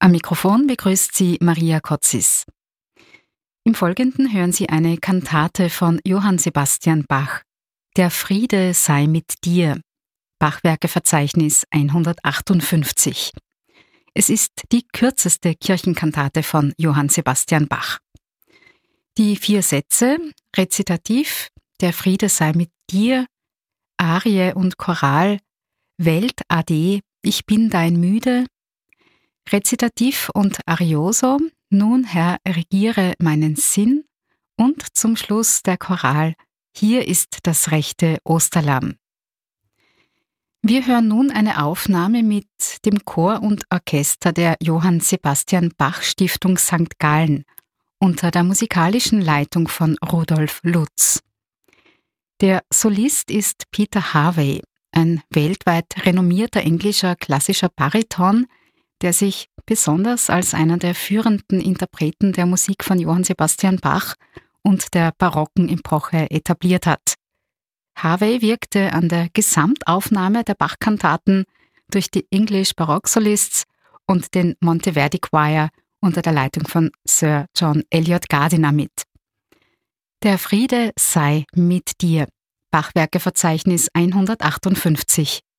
Am Mikrofon begrüßt Sie Maria Kotzis. Im Folgenden hören Sie eine Kantate von Johann Sebastian Bach. Der Friede sei mit dir. Bachwerkeverzeichnis 158. Es ist die kürzeste Kirchenkantate von Johann Sebastian Bach. Die 4 Sätze, Rezitativ, Der Friede sei mit dir, Arie und Choral, Welt ade, ich bin dein Müde, Rezitativ und Arioso, Nun Herr, regiere meinen Sinn und zum Schluss der Choral, Hier ist das rechte Osterlamm. Wir hören nun eine Aufnahme mit dem Chor und Orchester der Johann Sebastian Bach Stiftung St. Gallen unter der musikalischen Leitung von Rudolf Lutz. Der Solist ist Peter Harvey, ein weltweit renommierter englischer klassischer Bariton, der sich besonders als einer der führenden Interpreten der Musik von Johann Sebastian Bach und der barocken Epoche etabliert hat. Harvey wirkte an der Gesamtaufnahme der Bach-Kantaten durch die English Baroque Solists und den Monteverdi Choir unter der Leitung von Sir John Eliot Gardiner mit. Der Friede sei mit dir. Bachwerkeverzeichnis 158.